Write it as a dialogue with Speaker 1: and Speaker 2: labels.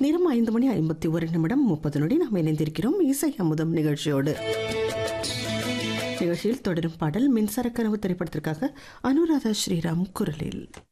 Speaker 1: நேரம் 5:51 நாம் இணைந்திருக்கிறோம் இசை அமுதம் நிகழ்ச்சியோடு. நிகழ்ச்சியில் தொடரும் பாடல் மின்சார கனவு திரைப்படத்திற்காக அனுராதா ஸ்ரீராம் குரலில்.